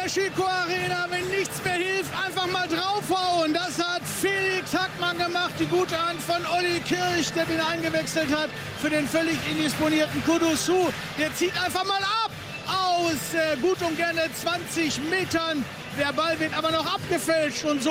der Schüko Arena, wenn nichts mehr hilft, einfach mal draufhauen. Das hat Felix Hackmann gemacht, die gute Hand von Olli Kirch, der ihn eingewechselt hat für den völlig indisponierten Kudusu. Der zieht einfach mal ab aus gut und gerne 20 Metern. Der Ball wird aber noch abgefälscht und so